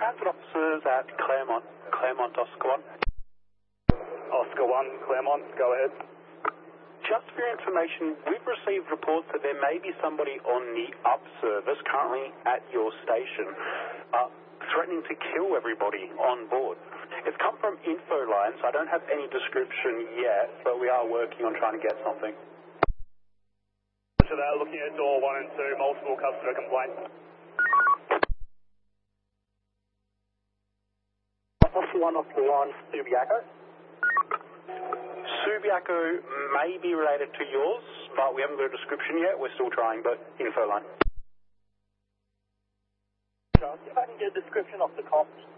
transit officers at Claremont. Claremont, Oscar 1. Oscar 1, Claremont, go ahead. Just for your information, we've received reports that there may be somebody on the up service currently at your station threatening to kill everybody on board. It's come from Infoline, so I don't have any description yet, but we are working on trying to get something. So they're looking at door 1 and 2, multiple customer complaints. Oscar 1, Oscar 1, Subiaco. Subiaco may be related to yours, but we haven't got a description yet. We're still trying, but Infoline. If I can get a description of the cops.